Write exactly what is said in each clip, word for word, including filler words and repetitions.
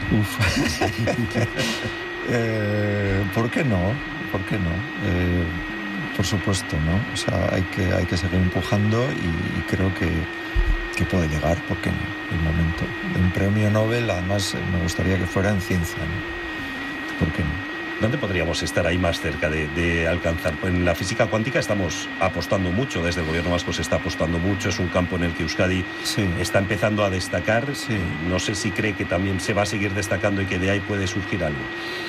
Uf. eh, ¿Por qué no? ¿Por qué no? Eh, por supuesto, ¿no? O sea, hay que, hay que seguir empujando y, y creo que, que puede llegar, ¿por qué no? El momento. De un premio Nobel, además, me gustaría que fuera en ciencia, ¿no? ¿Por qué no? ¿Dónde podríamos estar ahí más cerca de, de alcanzar? En la física cuántica estamos apostando mucho, desde el gobierno vasco se está apostando mucho, es un campo en el que Euskadi sí. está empezando a destacar. Sí. No sé si cree que también se va a seguir destacando y que de ahí puede surgir algo.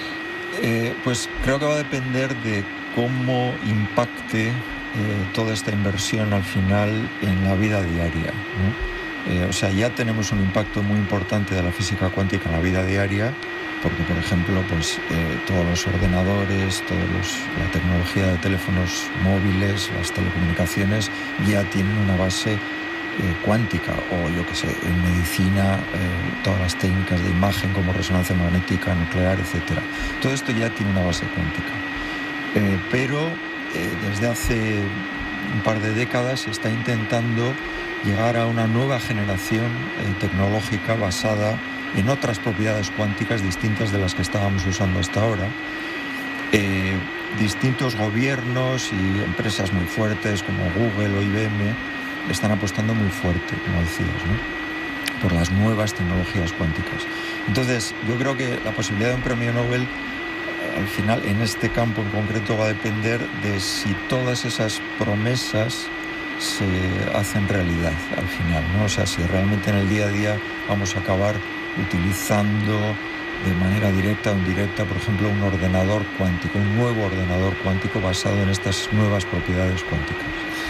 Eh, pues creo que va a depender de cómo impacte eh, toda esta inversión al final en la vida diaria, ¿no? Eh, o sea, ya tenemos un impacto muy importante de la física cuántica en la vida diaria, porque, por ejemplo, pues eh, todos los ordenadores, toda la tecnología de teléfonos móviles, las telecomunicaciones, ya tienen una base eh, cuántica, o yo qué sé, en medicina, eh, todas las técnicas de imagen como resonancia magnética, nuclear, etcétera. Todo esto ya tiene una base cuántica. Eh, pero eh, desde hace un par de décadas se está intentando llegar a una nueva generación eh, tecnológica basada en otras propiedades cuánticas distintas de las que estábamos usando hasta ahora. Eh, distintos gobiernos y empresas muy fuertes como Google o I B M están apostando muy fuerte, como decías, ¿no? Por las nuevas tecnologías cuánticas. Entonces, yo creo que la posibilidad de un premio Nobel, al final, en este campo en concreto, va a depender de si todas esas promesas se hacen realidad al final, ¿no? O sea, si realmente en el día a día vamos a acabar utilizando de manera directa o indirecta, por ejemplo, un ordenador cuántico, un nuevo ordenador cuántico basado en estas nuevas propiedades cuánticas.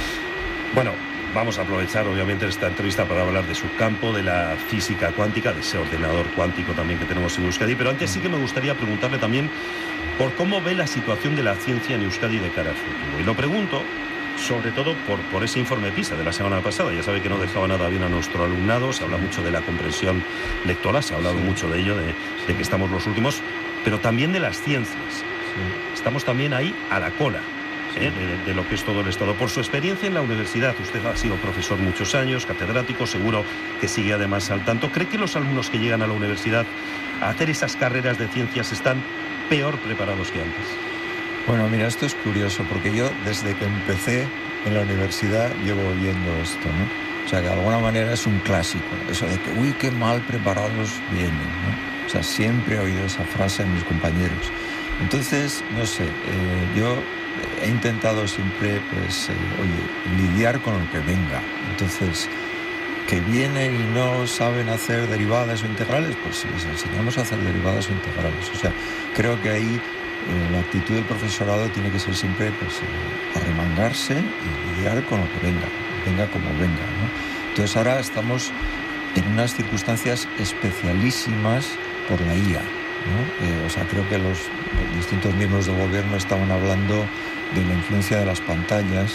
Bueno, vamos a aprovechar obviamente esta entrevista para hablar de su campo, de la física cuántica, de ese ordenador cuántico también que tenemos en Euskadi, pero antes sí que me gustaría preguntarle también por cómo ve la situación de la ciencia en Euskadi de cara al futuro. Y lo pregunto sobre todo por, por ese informe PISA de la semana pasada. Ya sabe que no dejaba nada bien a nuestro alumnado, se habla mucho de la comprensión lectora, se ha hablado sí. mucho de ello, de, de que estamos los últimos, pero también de las ciencias. Sí. Estamos también ahí a la cola sí. ¿eh? de, de lo que es todo el Estado. Por su experiencia en la universidad, usted ha sido profesor muchos años, catedrático, seguro que sigue además al tanto. ¿Cree que los alumnos que llegan a la universidad a hacer esas carreras de ciencias están peor preparados que antes? Bueno, mira, esto es curioso, porque yo desde que empecé en la universidad llevo oyendo esto, ¿no? O sea, que de alguna manera es un clásico, eso de que, uy, qué mal preparados vienen, ¿no? O sea, siempre he oído esa frase de mis compañeros. Entonces, no sé, eh, yo he intentado siempre, pues, eh, oye, lidiar con lo que venga. Entonces, que vienen y no saben hacer derivadas o integrales, pues les enseñamos a hacer derivadas o integrales. O sea, creo que ahí Eh, la actitud del profesorado tiene que ser siempre pues, eh, arremangarse y lidiar con lo que venga, venga como venga, ¿no? Entonces ahora estamos en unas circunstancias especialísimas por la I A, ¿no? Eh, o sea, creo que los, los distintos miembros del gobierno estaban hablando de la influencia de las pantallas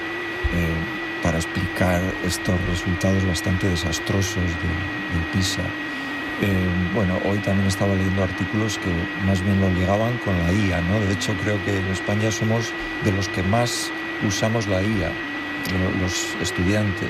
eh, para explicar estos resultados bastante desastrosos de, del PISA. Eh, bueno, hoy también estaba leyendo artículos que más bien lo ligaban con la I A, ¿no? De hecho, creo que en España somos de los que más usamos la I A, los estudiantes.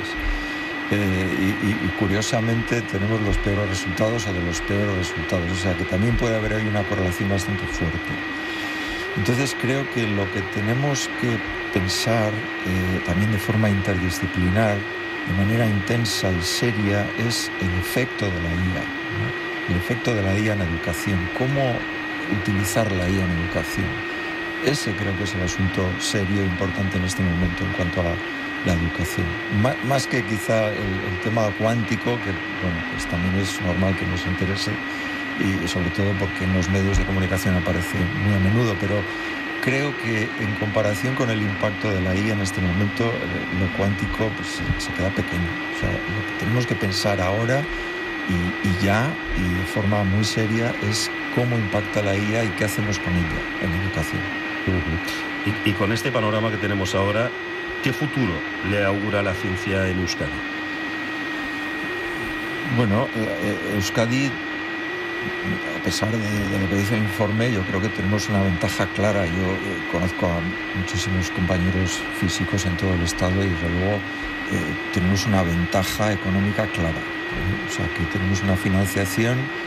Eh, y, y, y curiosamente tenemos los peores resultados o de los peores resultados. O sea, que también puede haber ahí una correlación bastante fuerte. Entonces, creo que lo que tenemos que pensar eh, también de forma interdisciplinar, de manera intensa y seria, es el efecto de la I A, ¿no? El efecto de la I A en educación. ¿Cómo utilizar la I A en educación? Ese creo que es el asunto serio e importante en este momento en cuanto a la educación. Má, más que quizá el, el tema cuántico, que bueno, pues también es normal que nos interese, y sobre todo porque en los medios de comunicación aparece muy a menudo, pero creo que en comparación con el impacto de la I A en este momento, lo cuántico pues, se queda pequeño. O sea, lo que tenemos que pensar ahora y, y ya, y de forma muy seria, es cómo impacta la I A y qué hacemos con ella en educación. Uh-huh. y, y con este panorama que tenemos ahora, ¿qué futuro le augura la ciencia en Euskadi? Bueno, Euskadi, a pesar de, de lo que dice el informe, yo creo que tenemos una ventaja clara. Yo eh, conozco a muchísimos compañeros físicos en todo el estado y desde luego eh, tenemos una ventaja económica clara, ¿eh? O sea, que tenemos una financiación